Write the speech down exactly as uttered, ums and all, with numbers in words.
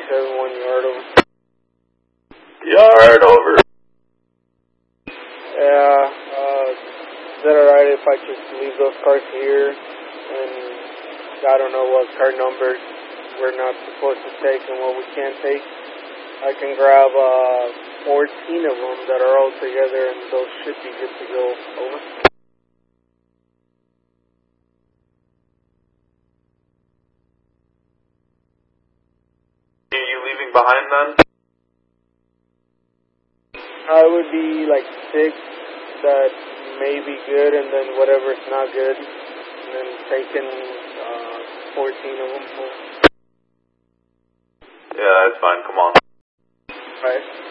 seven one yard over. Yard over. Yeah, uh, is that alright if I just leave those cars here, and I don't know what car numbers we're not supposed to take and what we can't take? I can grab uh, fourteen of them that are all together, and those should be good to go. Over. Are you leaving behind then? I would be like six that may be good, and then whatever's not good, and then taking uh, fourteen of them home. Yeah, that's fine. Come on. Right.